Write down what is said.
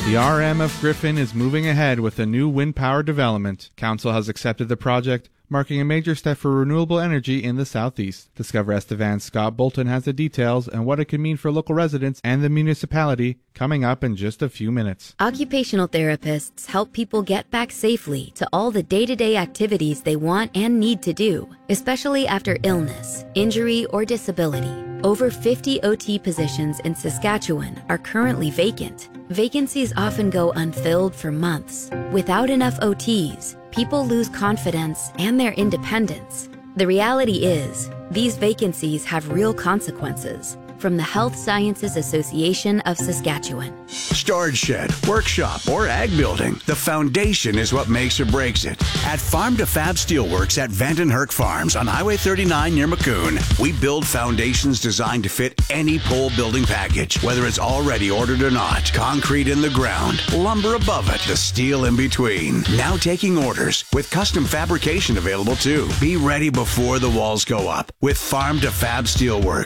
The RM of Griffin is moving ahead with a new wind power development. Council has accepted the project, marking a major step for renewable energy in the southeast. Discover Estevan's Scott Bolton has the details and what it could mean for local residents and the municipality, coming up in just a few minutes. Occupational therapists help people get back safely to all the day-to-day activities they want and need to do, especially after illness, injury, or disability. Over 50 OT positions in Saskatchewan are currently vacant. Vacancies often go unfilled for months. Without enough OTs, people lose confidence and their independence. The reality is, these vacancies have real consequences. From the Health Sciences Association of Saskatchewan. Storage shed, workshop, or ag building. The foundation is what makes or breaks it. At Farm to Fab Steelworks at Vandenherk Farms on Highway 39 near Maccoon, we build foundations designed to fit any pole building package, whether it's already ordered or not. Concrete in the ground, lumber above it, the steel in between. Now taking orders with custom fabrication available too. Be ready before the walls go up with Farm to Fab Steelworks.